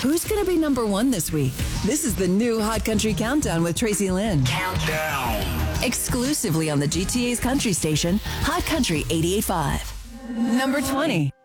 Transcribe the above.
Who's going to be number one this week? This is the new Hot Country Countdown with Tracy Lynn. Countdown. Exclusively on the GTA's country station, Hot Country 88.5. Number 20.